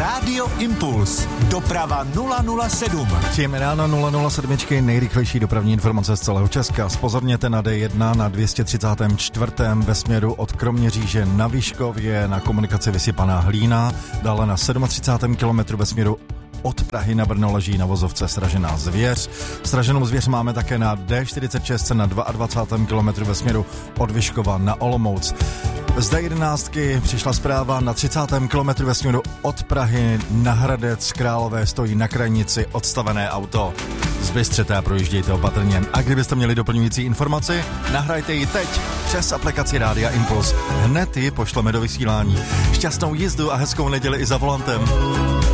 Rádio Impuls. Doprava 007. Příjemné ráno 007, nejrychlejší dopravní informace z celého Česka. Spozorněte na D1 na 234. ve směru od Kroměříže na Vyškově, na komunikaci vysypaná hlína, dále na 37. kilometru ve směru od Prahy na Brno leží na vozovce Sražená zvěř. Sraženou zvěř máme také na D46 na 22. kilometru ve směru od Vyškova na Olomouc. Z D11 přišla zpráva na 30. kilometru ve směru od Prahy na Hradec Králové stojí na krajnici odstavené auto. Zbystřete a projíždějte opatrně. A kdybyste měli doplňující informaci, nahrajte ji teď přes aplikaci Rádia Impuls. Hned ji pošleme do vysílání. Šťastnou jízdu a hezkou neděli i za volantem.